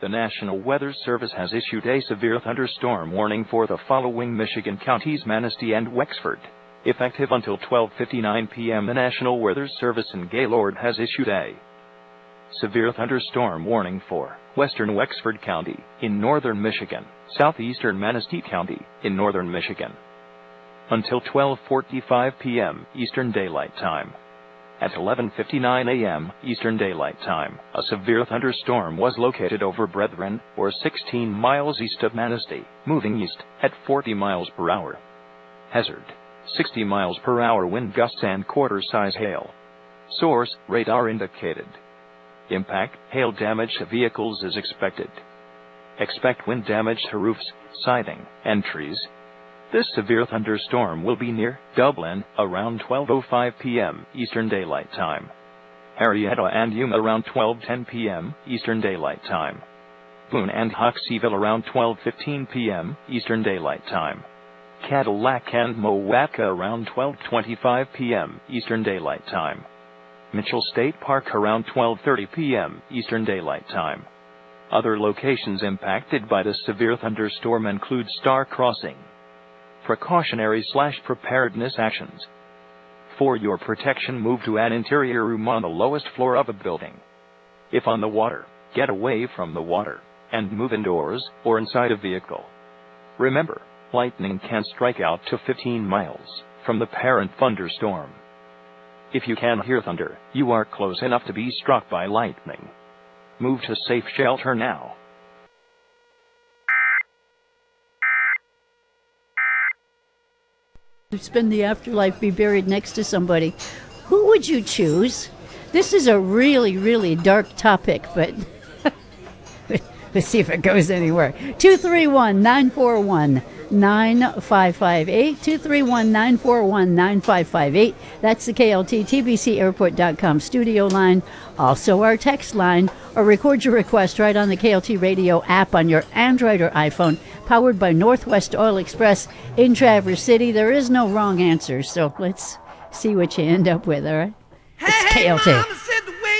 The National Weather Service has issued a severe thunderstorm warning for the following Michigan counties: Manistee and Wexford. Effective until 12:59 p.m., the National Weather Service in Gaylord has issued a severe thunderstorm warning for western Wexford County in northern Michigan, southeastern Manistee County in northern Michigan, until 12:45 p.m. Eastern Daylight Time. At 11:59 a.m. Eastern Daylight Time, a severe thunderstorm was located over Brethren, or 16 miles east of Manistee, moving east at 40 miles per hour. Hazard: 60 miles per hour wind gusts and quarter-size hail. Source: radar indicated. Impact: hail damage to vehicles is expected. Expect wind damage to roofs, siding, and trees. This severe thunderstorm will be near Dublin around 12:05 p.m. Eastern Daylight Time. Arietta and Yuma around 12:10 p.m. Eastern Daylight Time. Boone and Huxleyville around 12:15 p.m. Eastern Daylight Time. Cadillac and Mowatka around 12:25 p.m. Eastern Daylight Time. Mitchell State Park around 12:30 p.m. Eastern Daylight Time. Other locations impacted by the severe thunderstorm include Star Crossing. Precautionary/preparedness actions. For your protection, move to an interior room on the lowest floor of a building. If on the water, get away from the water and move indoors or inside a vehicle. Remember, lightning can strike out to 15 miles from the parent thunderstorm. If you can hear thunder, you are close enough to be struck by lightning. Move to safe shelter now. Spend the afterlife, be buried next to somebody. Who would you choose? This is a really, really dark topic, but let's see if it goes anywhere. 231-941-9558. 231-941-9558. That's the KLT TBCAirport.com studio line. Also our text line, or record your request right on the KLT radio app on your Android or iPhone, powered by Northwest Oil Express in Traverse City. There is no wrong answer, so let's see what you end up with, all right? It's KLT.